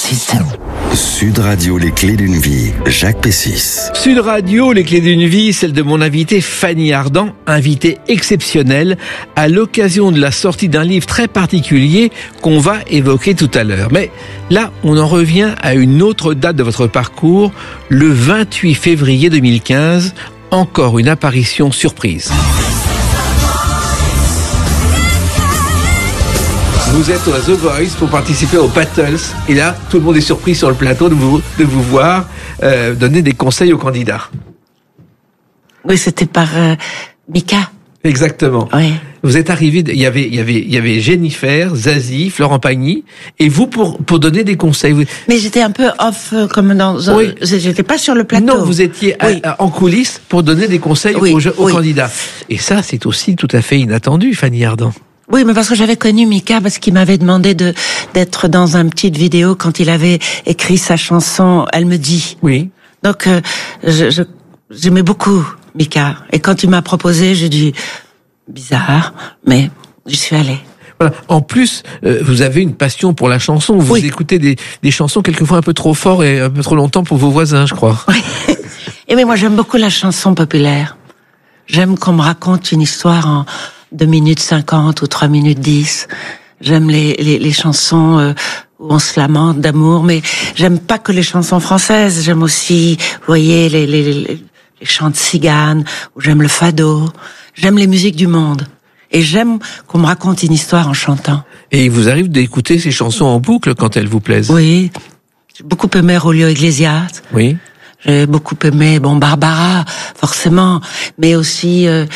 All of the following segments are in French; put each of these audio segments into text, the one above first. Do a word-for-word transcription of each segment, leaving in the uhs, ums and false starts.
suite. Sud Radio, les clés d'une vie, Jacques Pessis. Sud Radio, les clés d'une vie, celle de mon invité Fanny Ardant, invitée exceptionnelle à l'occasion de la sortie d'un livre très particulier qu'on va évoquer tout à l'heure. Mais là, on en revient à une autre date de votre parcours, le vingt-huit février deux mille quinze, encore une apparition surprise. Vous êtes à The Voice pour participer aux Battles et là, tout le monde est surpris sur le plateau de vous, de vous voir euh, donner des conseils aux candidats. Oui, c'était par euh, Mika. Exactement. Oui. Vous êtes arrivé, il y avait, il y avait, il y avait Jennifer, Zazie, Florent Pagny, et vous pour pour donner des conseils. Mais j'étais un peu off, euh, comme dans. Oui. J'étais pas sur le plateau. Non, vous étiez oui. à, à, en coulisses pour donner des conseils oui. aux, aux oui. candidats. Et ça, c'est aussi tout à fait inattendu, Fanny Ardant. Oui, mais parce que j'avais connu Mika, parce qu'il m'avait demandé de d'être dans une petite vidéo quand il avait écrit sa chanson « Elle me dit ». Oui. Donc, euh, je, je, j'aimais beaucoup Mika. Et quand il m'a proposé, j'ai dit « bizarre », mais j'y suis allée. Voilà. En plus, euh, vous avez une passion pour la chanson. Vous oui. écoutez des, des chansons quelquefois un peu trop fort et un peu trop longtemps pour vos voisins, je crois. Oui. Et mais moi, j'aime beaucoup la chanson populaire. J'aime qu'on me raconte une histoire en deux minutes cinquante ou trois minutes dix. J'aime les, les, les chansons euh, où on se lamente d'amour, mais j'aime pas que les chansons françaises. J'aime aussi, vous voyez, les, les, les, les chants de ciganes, ou j'aime le fado. J'aime les musiques du monde. Et j'aime qu'on me raconte une histoire en chantant. Et il vous arrive d'écouter ces chansons en boucle quand elles vous plaisent? Oui. J'ai beaucoup aimé Julio Iglesias. Oui. J'ai beaucoup aimé, bon, Barbara, forcément, mais aussi... Euh,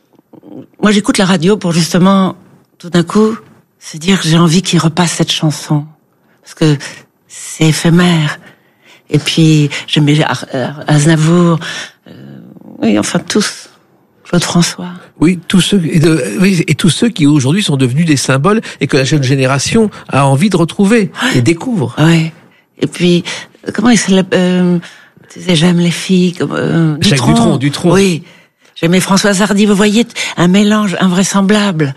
moi, j'écoute la radio pour justement, tout d'un coup, se dire que j'ai envie qu'il repasse cette chanson. Parce que c'est éphémère. Et puis, j'aimais Aznavour, euh, oui, enfin, tous. Claude François. Oui, tous ceux, et, de, oui, et tous ceux qui aujourd'hui sont devenus des symboles et que la jeune génération a envie de retrouver et découvre. Oui. Et puis, comment il s'appelle, euh, tu sais, j'aime les filles, comme, euh, Jacques Dutronc. Dutronc, Dutronc. Oui. J'aimais Françoise Hardy, vous voyez, un mélange invraisemblable.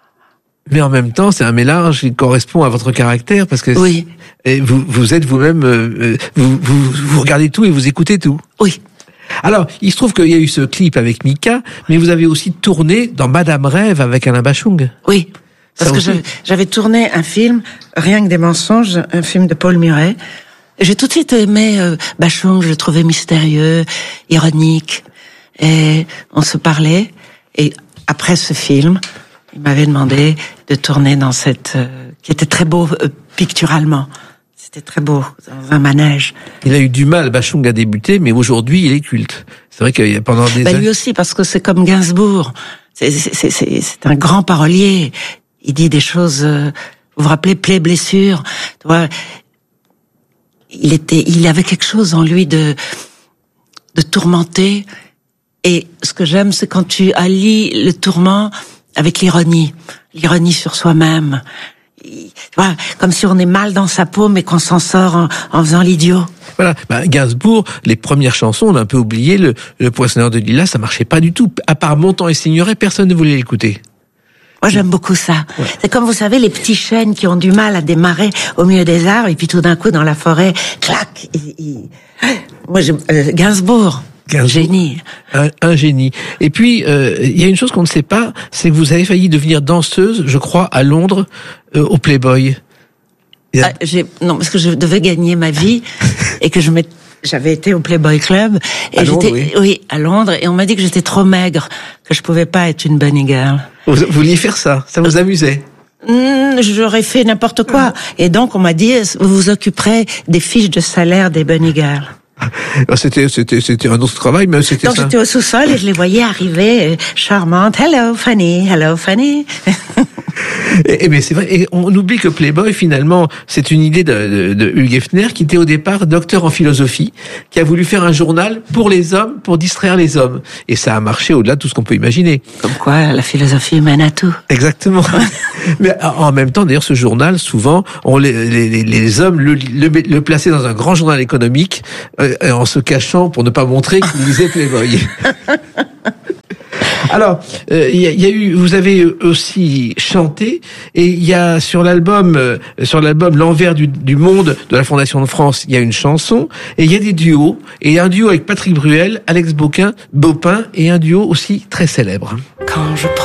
Mais en même temps, c'est un mélange qui correspond à votre caractère, parce que oui. et vous, vous êtes vous-même, euh, vous, vous, vous regardez tout et vous écoutez tout. Oui. Alors, il se trouve qu'il y a eu ce clip avec Mika, mais vous avez aussi tourné dans Madame Rêve avec Alain Bachung. Oui. Parce Ça que je, j'avais tourné un film, Rien que des mensonges, un film de Paul Murray. J'ai tout de suite aimé euh, Bachung, je le trouvais mystérieux, ironique. Et on se parlait, et après ce film, il m'avait demandé de tourner dans cette... Euh, qui était très beau euh, picturalement. C'était très beau, dans un manège. Il a eu du mal, Bachung a débuté, mais aujourd'hui, il est culte. C'est vrai qu'il y a pendant des bah, années... Lui aussi, parce que c'est comme Gainsbourg. C'est, c'est, c'est, c'est, c'est un grand parolier. Il dit des choses... Euh, vous vous rappelez, Plaie, blessure. Tu vois, il était, il avait quelque chose en lui de, de tourmenté. Et ce que j'aime, c'est quand tu allies le tourment avec l'ironie, l'ironie sur soi-même. Tu vois, comme si on est mal dans sa peau, mais qu'on s'en sort en, en faisant l'idiot. Voilà, bah, Gainsbourg, les premières chansons, on a un peu oublié, le, le Poissonneur de Lilas, ça marchait pas du tout. À part Montant et Signoret, personne ne voulait l'écouter. Moi, j'aime beaucoup ça. Ouais. C'est comme, vous savez, les petits chênes qui ont du mal à démarrer au milieu des arbres, et puis tout d'un coup, dans la forêt, clac, il, il... Moi, je, euh, Gainsbourg. Un génie. Un, un génie. Et puis, euh, il y a une chose qu'on ne sait pas, c'est que vous avez failli devenir danseuse, je crois, à Londres, euh, au Playboy. A... Ah, j'ai... Non, parce que je devais gagner ma vie et que je m'étais... J'avais été au Playboy Club et à Londres, j'étais, oui. oui, à Londres, et on m'a dit que j'étais trop maigre, que je pouvais pas être une bunny girl. Vous, vous vouliez faire ça? Ça vous amusait? Mmh, j'aurais fait n'importe quoi. Et donc, on m'a dit, vous vous occuperez des fiches de salaire des bunny girls. C'était, c'était, c'était un autre travail, mais c'était Donc, ça. Donc, j'étais au sous-sol et je les voyais arriver, euh, charmantes. Hello, Fanny. Hello, Fanny. Et, et mais c'est vrai, et on oublie que Playboy, finalement, c'est une idée de, de, de Hugh Hefner, qui était au départ docteur en philosophie, qui a voulu faire un journal pour les hommes, pour distraire les hommes. Et ça a marché au-delà de tout ce qu'on peut imaginer. Comme quoi, la philosophie mène à tout. Exactement. Mais en même temps, d'ailleurs, ce journal, souvent, on les, les, les hommes le, le, le plaçaient dans un grand journal économique, euh, en se cachant pour ne pas montrer qu'ils lisaient Playboy. Alors, euh, il y, a, y a eu, vous avez aussi chanté, et il y a sur l'album, euh, sur l'album L'envers du, du monde de la Fondation de France, il y a une chanson, et il y a des duos, et un duo avec Patrick Bruel, Alex Bauquin, Baupin, et un duo aussi très célèbre. Quand je prends